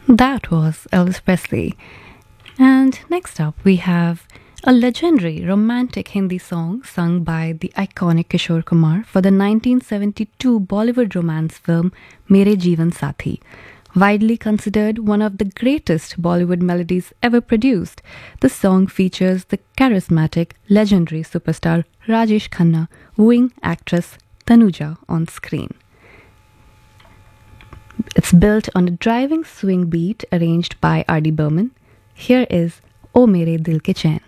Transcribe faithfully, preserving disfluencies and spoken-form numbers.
That was Elvis Presley. And next up, we have a legendary romantic Hindi song sung by the iconic Kishore Kumar for the nineteen seventy-two Bollywood romance film Mere Jeevan Sathi. Widely considered one of the greatest Bollywood melodies ever produced, the song features the charismatic, legendary superstar Rajesh Khanna wooing actress Tanuja on screen. It's built on a driving swing beat arranged by R D. Burman. Here is O Mere Dil Ke Chain.